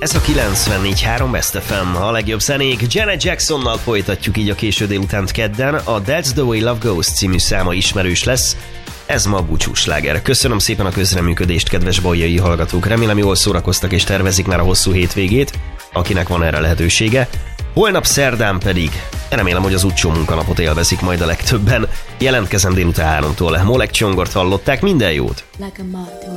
Ez a 94.3 Best FM, a legjobb zenék. Janet Jacksonnal folytatjuk így a késő délutánt kedden. A That's the Way Love Goes című száma ismerős lesz. Ez ma a búcsúsláger. Köszönöm szépen a közreműködést, kedves baljai hallgatók. Remélem jól szórakoztak és tervezik már a hosszú hétvégét, akinek van erre lehetősége. Holnap szerdán pedig remélem, hogy az utcsó munkanapot élvezik majd a legtöbben. Jelentkezem délután 3-tól. Molek Csongort hallották, minden jót!